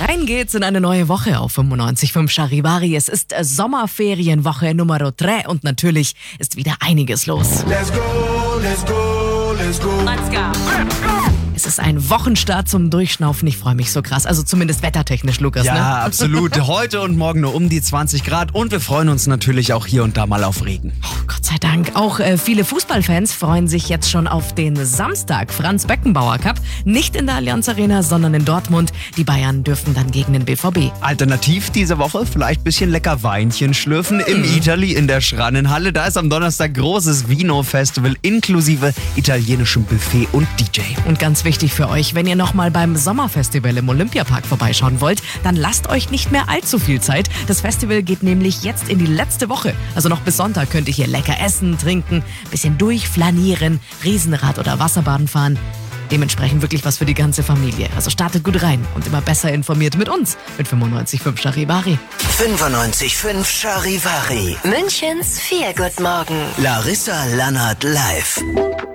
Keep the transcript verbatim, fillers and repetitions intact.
Rein geht's in eine neue Woche auf fünfundneunzig Komma fünf Charivari. Es ist Sommerferienwoche Nummer drei und natürlich ist wieder einiges los. Let's go, let's go, let's go. Let's go. Let's go. Es ist ein Wochenstart zum Durchschnaufen. Ich freue mich so krass. Also zumindest wettertechnisch, Lukas. Ja, ne? absolut. Heute und morgen nur um die zwanzig Grad. Und wir freuen uns natürlich auch hier und da mal auf Regen. Oh, Gott sei Dank. Auch äh, viele Fußballfans freuen sich jetzt schon auf den Samstag. Franz-Beckenbauer Cup. Nicht in der Allianz Arena, sondern in Dortmund. Die Bayern dürfen dann gegen den B V B. Alternativ diese Woche vielleicht ein bisschen lecker Weinchen schlürfen im Mhm. Italy in der Schrannenhalle. Da ist am Donnerstag großes Vino-Festival inklusive italienischem Buffet und D J. Und ganz wichtig für euch, wenn ihr nochmal beim Sommerfestival im Olympiapark vorbeischauen wollt, dann lasst euch nicht mehr allzu viel Zeit. Das Festival geht nämlich jetzt in die letzte Woche. Also noch bis Sonntag könnt ihr hier lecker essen, trinken, bisschen durchflanieren, Riesenrad oder Wasserbaden fahren. Dementsprechend wirklich was für die ganze Familie. Also startet gut rein und immer besser informiert mit uns, mit fünfundneunzig Komma fünf Charivari. fünfundneunzig Komma fünf Charivari. Münchens Feel Good Morgen. Larissa Lannert live.